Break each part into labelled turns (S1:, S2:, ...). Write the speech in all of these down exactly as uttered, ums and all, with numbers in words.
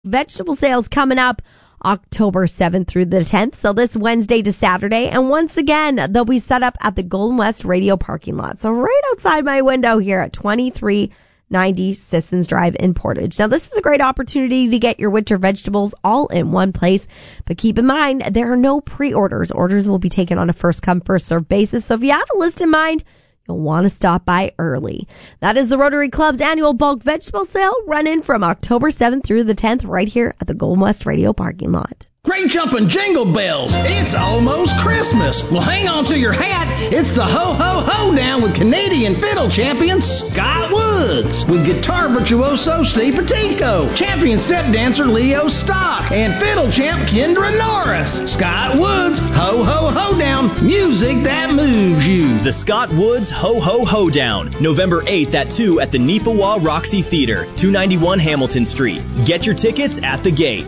S1: vegetable sales coming up October seventh through the tenth. So this Wednesday to Saturday. And once again, they'll be set up at the Golden West Radio parking lot. So right outside my window here at twenty-three ninety Sissons Drive in Portage. Now, this is a great opportunity to get your winter vegetables all in one place. But keep in mind, there are no pre-orders. Orders will be taken on a first-come, first-served basis. So if you have a list in mind, you'll want to stop by early. That is the Rotary Club's annual bulk vegetable sale, running from October seventh through the tenth right here at the Golden West Radio parking lot.
S2: Great jumping jingle bells. It's almost Christmas. Well, hang on to your hat. It's the ho-ho-ho down with Canadian fiddle champion Scott Woods. With guitar virtuoso Steve Petico, champion step dancer Leo Stock, and fiddle champ Kendra Norris. Scott Woods, ho-ho-ho down. Music that moves you.
S3: The Scott Woods Ho-Ho-Ho Down, November eighth at two at the Neepawa Roxy Theater, two ninety-one Hamilton Street. Get your tickets at the gate.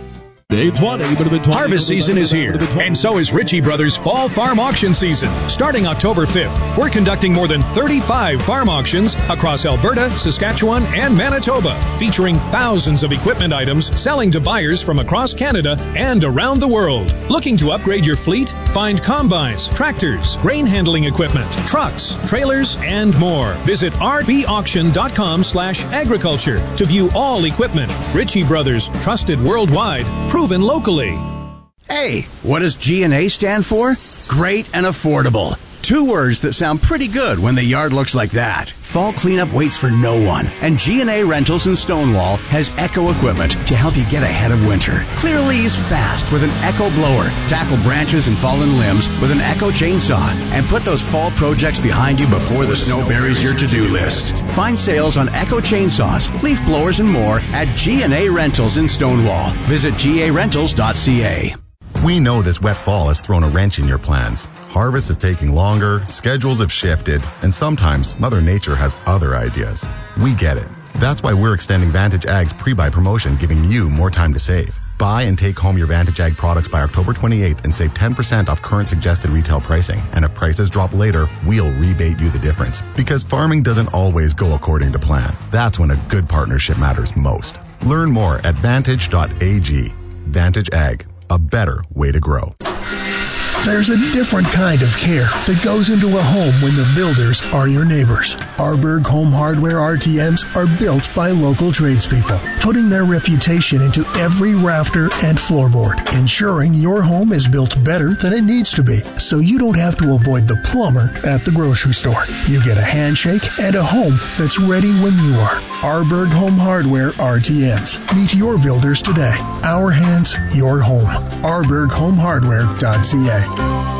S4: Harvest season is here, and so is Ritchie Brothers Fall Farm Auction Season. Starting October fifth, we're conducting more than thirty-five farm auctions across Alberta, Saskatchewan, and Manitoba, featuring thousands of equipment items selling to buyers from across Canada and around the world. Looking to upgrade your fleet? Find combines, tractors, grain handling equipment, trucks, trailers, and more. Visit r b auction dot com slash agriculture to view all equipment. Ritchie Brothers, trusted worldwide, proven locally.
S5: Hey, what does G and A stand for? Great and affordable. Two words that sound pretty good when the yard looks like that. Fall cleanup waits for no one, and G and A Rentals in Stonewall has Echo equipment to help you get ahead of winter. Clear leaves fast with an Echo blower, tackle branches and fallen limbs with an Echo chainsaw, and put those fall projects behind you before the snow buries your to-do list. Find sales on Echo chainsaws, leaf blowers, and more at G and A Rentals in Stonewall. Visit G A rentals dot c a.
S6: We know this wet fall has thrown a wrench in your plans. Harvest is taking longer, schedules have shifted, and sometimes Mother Nature has other ideas. We get it. That's why we're extending Vantage Ag's pre-buy promotion, giving you more time to save. Buy and take home your Vantage Ag products by October twenty-eighth and save ten percent off current suggested retail pricing. And if prices drop later, we'll rebate you the difference. Because farming doesn't always go according to plan. That's when a good partnership matters most. Learn more at vantage dot a g. Vantage Ag, a better way to grow.
S7: There's a different kind of care that goes into a home when the builders are your neighbors. Arberg Home Hardware R T Ms are built by local tradespeople, putting their reputation into every rafter and floorboard, ensuring your home is built better than it needs to be, so you don't have to avoid the plumber at the grocery store. You get a handshake and a home that's ready when you are. Arberg Home Hardware R T Ms. Meet your builders today. Our hands, your home. arberg home hardware dot c a.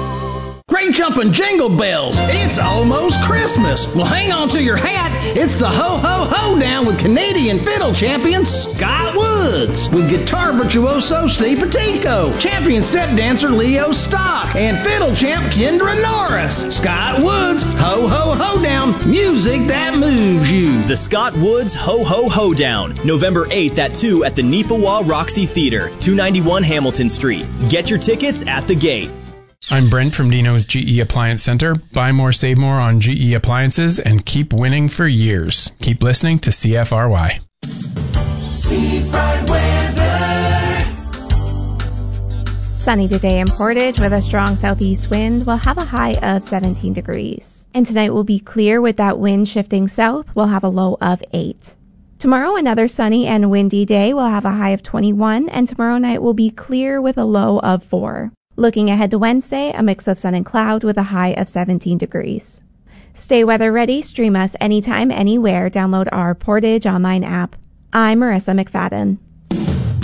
S2: Great jumping jingle bells. It's almost Christmas. Well, hang on to your hat. It's the ho-ho-ho down with Canadian fiddle champion Scott Woods. With guitar virtuoso Steve Petico, champion step dancer Leo Stock, and fiddle champ Kendra Norris. Scott Woods, ho-ho-ho down. Music that moves you.
S3: The Scott Woods Ho-Ho-Ho Down, November eighth at two at the Neepawa Roxy Theater, two ninety-one Hamilton Street. Get your tickets at the gate.
S8: I'm Brent from Dino's G E Appliance Center. Buy more, save more on G E appliances and keep winning for years. Keep listening to C F R Y.
S9: Seafront weather.
S10: Sunny today in Portage with a strong southeast wind. We'll have a high of seventeen degrees. And tonight will be clear with that wind shifting south. We'll have a low of eight. Tomorrow, another sunny and windy day. We'll have a high of twenty-one, and tomorrow night will be clear with a low of four. Looking ahead to Wednesday, a mix of sun and cloud with a high of seventeen degrees. Stay weather ready. Stream us anytime, anywhere. Download our Portage online app. I'm Marissa McFadden.